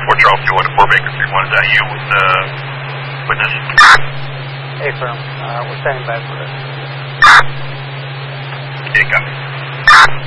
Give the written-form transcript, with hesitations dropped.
4 Charles 214 Baker 31. Is that you with the witness? Affirm. We're standing by for it. Yeah, got it.